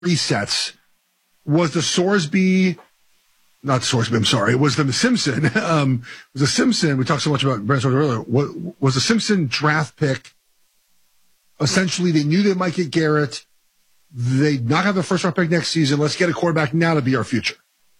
resets. Was the Sorsby, not Sorsby, I'm sorry, it was the Simpson. It was the Simpson. We talked so much about Brent earlier. What was the Simpson draft pick? Essentially, they knew they might get Garrett. They'd not have the first round pick next season. Let's get a quarterback now to be our future.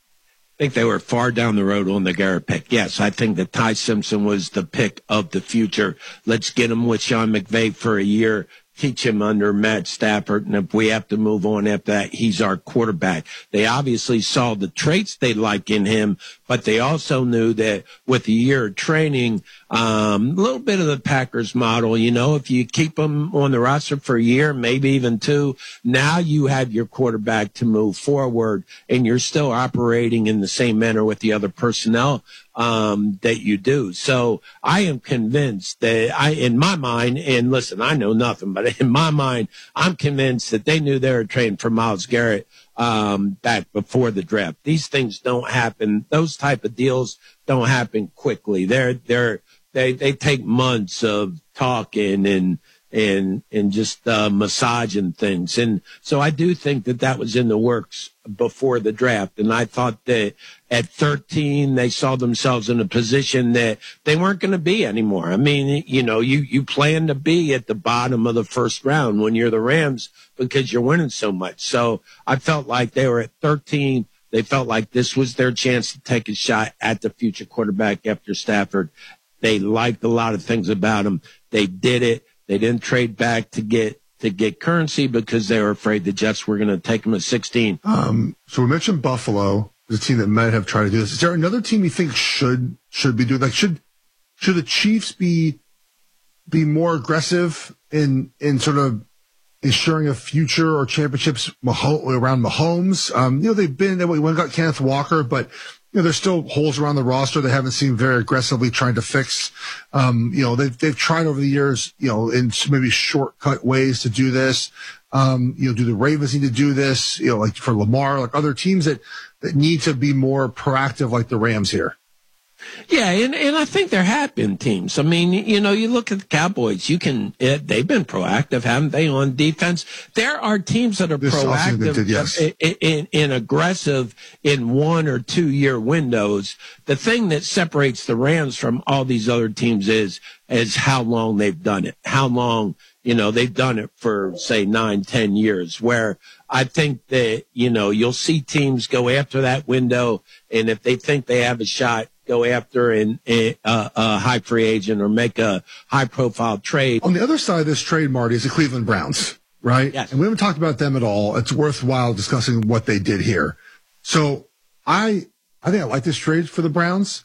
I think they were far down the road on the Garrett pick. Yes, I think that Ty Simpson was the pick of the future. Let's get him with Sean McVay for a year, teach him under Matt Stafford, and if we have to move on after that, he's our quarterback. They obviously saw the traits they like in him, but they also knew that with a year of training, a little bit of the Packers model, if you keep him on the roster for a year, maybe even two, now you have your quarterback to move forward, and you're still operating in the same manner with the other personnel that you do. So I am convinced that in my mind, and listen, I know nothing, but in my mind, I'm convinced that they knew they were trading for Myles Garrett back before the draft. These things don't happen. Those type of deals don't happen quickly. They take months of talking and just massaging things. And so I do think that was in the works before the draft. And I thought that at 13, they saw themselves in a position that they weren't going to be anymore. I mean, you plan to be at the bottom of the first round when you're the Rams because you're winning so much. So I felt like they were at 13. They felt like this was their chance to take a shot at the future quarterback after Stafford. They liked a lot of things about him. They did it. They didn't trade back to get currency because they were afraid the Jets were going to take him at 16. So we mentioned Buffalo, the team that might have tried to do this. Is there another team you think should be doing should the Chiefs be more aggressive in sort of ensuring a future or championships around Mahomes? They've been we went and got Kenneth Walker, but there's still holes around the roster they haven't seemed very aggressively trying to fix. They've tried over the years, in maybe shortcut ways to do this. Do the Ravens need to do this? Like for Lamar, like other teams that need to be more proactive, like the Rams here. Yeah, and I think there have been teams. I mean, you look at the Cowboys, they've been proactive, haven't they, on defense? There are teams that are proactive yes. and aggressive in 1 or 2 year windows. The thing that separates the Rams from all these other teams is how long they've done it, how long, they've done it for, say, 9, 10 years, where I think that, you'll see teams go after that window, and if they think they have a shot, go after a high free agent or make a high-profile trade. On the other side of this trade, Marty, is the Cleveland Browns, right? Yes. And we haven't talked about them at all. It's worthwhile discussing what they did here. So I think I like this trade for the Browns.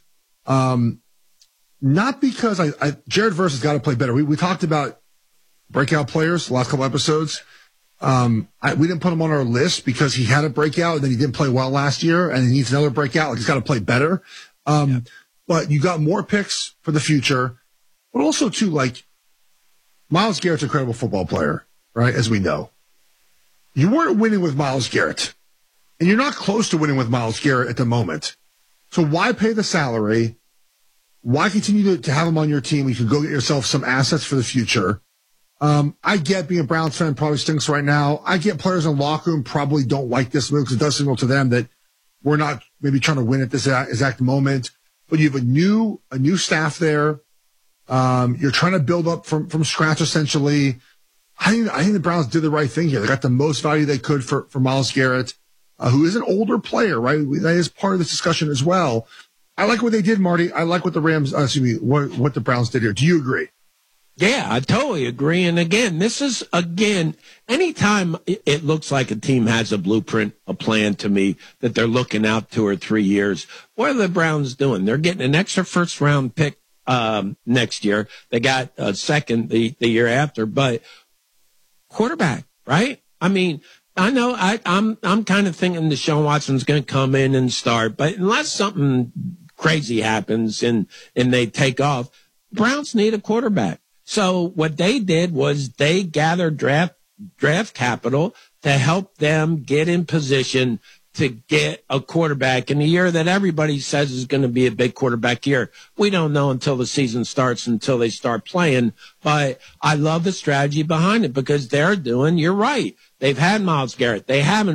Not because Jared Verse has got to play better. We talked about breakout players the last couple episodes. We didn't put him on our list because he had a breakout and then he didn't play well last year and he needs another breakout. Like he's got to play better. But you got more picks for the future, but also too, like Myles Garrett's an incredible football player, right? As we know, you weren't winning with Myles Garrett and you're not close to winning with Myles Garrett at the moment. So why pay the salary? Why continue to have him on your team? You can go get yourself some assets for the future. I get being a Browns fan probably stinks right now. I get players in the locker room probably don't like this move because it does signal to them that we're not maybe trying to win at this exact moment, but you have a new staff there. You're trying to build up from scratch, essentially. I think the Browns did the right thing here. They got the most value they could for Myles Garrett, who is an older player, right? That is part of this discussion as well. I like what they did, Marty. I like what the what the Browns did here. Do you agree? Yeah, I totally agree. And again, anytime it looks like a team has a blueprint, a plan to me that they're looking out 2 or 3 years, what are the Browns doing? They're getting an extra first round pick next year. They got a second the year after, but quarterback, right? I mean, I know I'm kind of thinking Deshaun Watson's going to come in and start, but unless something crazy happens and they take off, Browns need a quarterback. So what they did was they gathered draft capital to help them get in position to get a quarterback in the year that everybody says is going to be a big quarterback year. We don't know until the season starts, until they start playing. But I love the strategy behind it because you're right. They've had Myles Garrett. They haven't